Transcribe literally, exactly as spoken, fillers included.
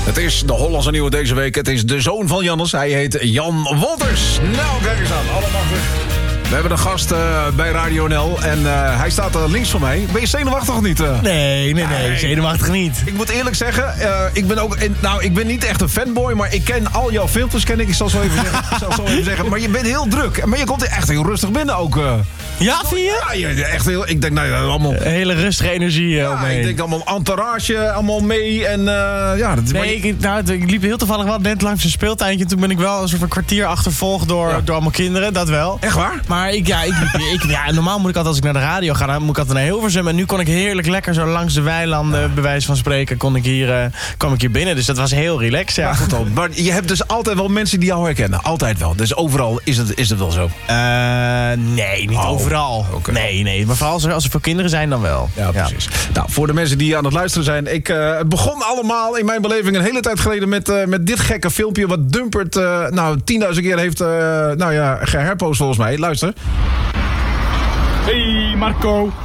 Het is de Hollandse nieuwe deze week. Het is de zoon van Jannes. Hij heet Jan Wolters. Nou, kijk eens aan. Allemaal goed. We hebben een gast uh, bij Radio N L en uh, hij staat uh, links van mij. Ben je zenuwachtig of niet? Uh? Nee, nee, nee, zenuwachtig niet. Ik moet eerlijk zeggen, uh, ik ben ook, in, nou, ik ben niet echt een fanboy, maar ik ken al jouw filmpjes, ken ik. Ik zal zo even zeggen, ik zal zo even zeggen. Maar je bent heel druk. Maar je komt echt heel rustig binnen ook. Uh. Ja, vind je? Ja, je, echt heel. Ik denk, nou ja, allemaal. Een hele rustige energie. Uh, ja, omheen. ik denk allemaal entourage, allemaal mee en uh, ja. Dat, nee, ik, nou, ik liep heel toevallig wel net langs een speeltuintje. Toen ben ik wel een soort van kwartier achtervolgd door, ja. door allemaal kinderen, dat wel. Echt waar? Maar ik, ja, ik liep, ik, ja, normaal moet ik altijd, als ik naar de radio ga, dan moet ik altijd naar Hilversum. En nu kon ik heerlijk lekker zo langs de weilanden, ja. bij wijze van spreken, kon ik hier, uh, kwam ik hier binnen. Dus dat was heel relaxed, ja. Ja, goed, maar je hebt dus altijd wel mensen die jou herkennen. Altijd wel. Dus overal is het, is het wel zo? Uh, nee, niet oh, overal. Okay. Nee, nee. Maar vooral als er, als er veel kinderen zijn, dan wel. Ja, precies. Ja. Nou, voor de mensen die aan het luisteren zijn. Ik, uh, het begon allemaal in mijn beleving een hele tijd geleden met, uh, met dit gekke filmpje. Wat Dumpert uh, nou tienduizend keer heeft uh, nou ja, geherpost volgens mij. Luister. Hey Marco.